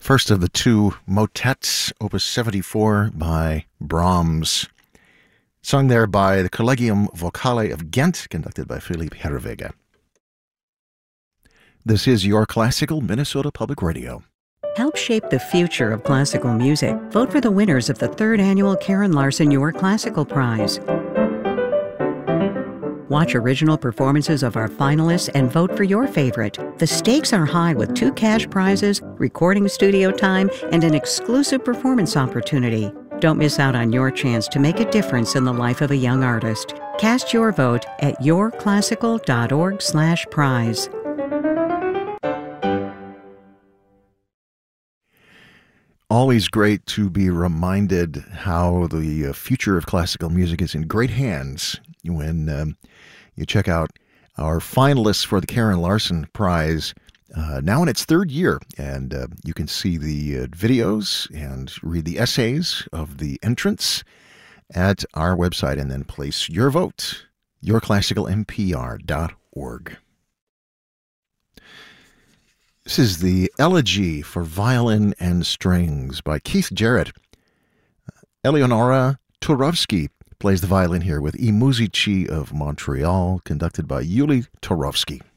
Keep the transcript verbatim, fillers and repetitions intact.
First of the two motets, Opus seventy-four by Brahms, sung there by the Collegium Vocale of Ghent, conducted by Philippe Herreweghe. This is Your Classical Minnesota Public Radio. Help shape the future of classical music. Vote for the winners of the third annual Karen Larson Your Classical Prize. Watch original performances of our finalists and vote for your favorite. The stakes are high with two cash prizes, recording studio time, and an exclusive performance opportunity. Don't miss out on your chance to make a difference in the life of a young artist. Cast your vote at yourclassical.org slash prize. Always great to be reminded how the future of classical music is in great hands when um, you check out our finalists for the Karen Larson Prize, uh, now in its third year. And uh, you can see the uh, videos and read the essays of the entrants at our website, and then place your vote, your classical m p r dot org. This is the Elegy for Violin and Strings by Keith Jarrett. Eleonora Turovsky plays the violin here with I Musici of Montreal, conducted by Yuli Turovsky.